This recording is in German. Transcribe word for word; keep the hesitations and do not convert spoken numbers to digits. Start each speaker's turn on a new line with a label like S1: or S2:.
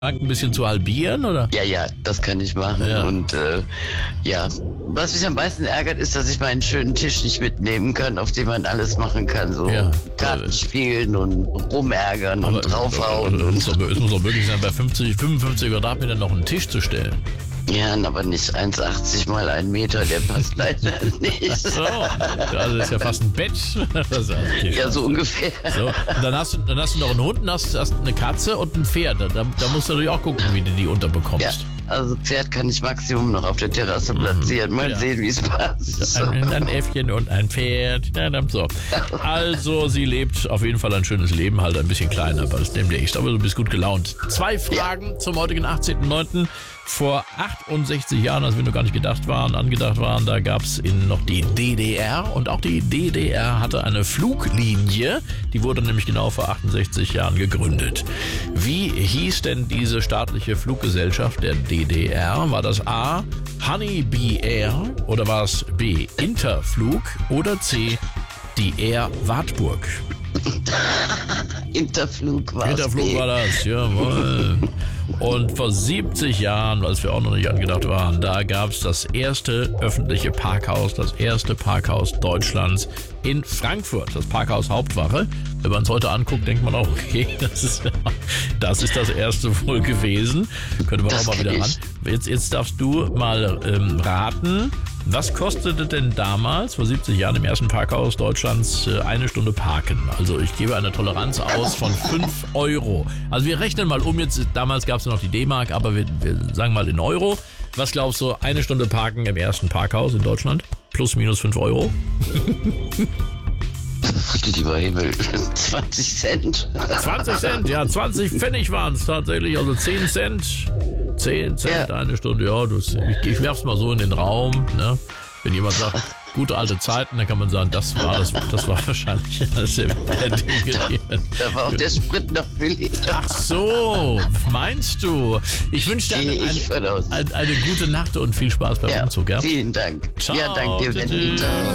S1: ein bisschen zu halbieren, oder?
S2: Ja, ja, das kann ich machen.
S1: Ja.
S2: Und äh, ja, was mich am meisten ärgert, ist, dass ich meinen schönen Tisch nicht mitnehmen kann, auf dem man alles machen kann. So
S1: Ja.
S2: Karten spielen und rumärgern und draufhauen.
S1: Es
S2: Und
S1: muss, doch, es muss doch möglich sein, bei fünfzig, fünfundfünfzig Quadratmetern noch einen Tisch zu stellen.
S2: ja, aber nicht eins Komma achtzig mal ein Meter, der passt leider nicht.
S1: So, also das ist ja fast ein Bett. Das ist okay.
S2: Ja, so ungefähr.
S1: So, und dann hast du, dann hast du noch einen Hund, und hast, hast eine Katze und ein Pferd. Da, da musst du natürlich auch gucken, wie du die unterbekommst.
S2: Ja, also Pferd kann ich Maximum noch auf der Terrasse platzieren. Mal
S1: Ja.
S2: sehen, wie es passt.
S1: Ein, ein Äffchen und ein Pferd. Ja, dann so. Also, sie lebt auf jeden Fall ein schönes Leben, halt ein bisschen kleiner, aber das demnächst. Aber du bist gut gelaunt. Zwei Fragen zum heutigen achtzehnten neunten Vor achtundsechzig Jahren, als wir noch gar nicht gedacht waren, angedacht waren, da gab es noch die D D R. Und auch die D D R hatte eine Fluglinie. Die wurde nämlich genau vor achtundsechzig Jahren gegründet. Wie hieß denn diese staatliche Fluggesellschaft der D D R? War das A, Honeybee Air, oder war es B, Interflug, oder C, die Air Wartburg?
S2: Interflug war
S1: Interflug war das, jawohl. Und vor siebzig Jahren, als wir auch noch nicht angedacht waren, da gab es das erste öffentliche Parkhaus, das erste Parkhaus Deutschlands in Frankfurt, das Parkhaus Hauptwache. Wenn man es heute anguckt, denkt man auch, okay, das ist das, ist das erste wohl gewesen. Könnte man
S2: Das
S1: auch mal wieder
S2: kenn
S1: ran.
S2: ich.
S1: Jetzt, jetzt darfst du mal ähm, raten, was kostete denn damals, vor siebzig Jahren, im ersten Parkhaus Deutschlands äh, eine Stunde parken? Also ich gebe eine Toleranz aus von fünf Euro. Also wir rechnen mal um, jetzt damals gab es ja noch die D-Mark, aber wir, wir sagen mal in Euro. Was glaubst du, eine Stunde parken im ersten Parkhaus in Deutschland? Plus, minus fünf Euro?
S2: Lieber Himmel, zwanzig Cent.
S1: zwanzig Cent, ja, zwanzig Pfennig waren es tatsächlich, also zehn Cent. zehn Cent
S2: Ja.
S1: eine Stunde, ja, das, ich, ich werf's mal so in den Raum, ne? Wenn jemand sagt, gute alte Zeiten, dann kann man sagen, das war das, das war wahrscheinlich eines der Dinge.
S2: Da war auch der Sprit noch billig.
S1: Ach so, meinst du? Ich wünsche dir
S2: Gehe
S1: eine,
S2: ich von aus.
S1: eine, eine gute Nacht und viel Spaß beim
S2: Ja,
S1: Umzug, ja?
S2: vielen Dank.
S1: Ciao,
S2: Ja, danke dir,
S1: tschüss.
S2: Benita.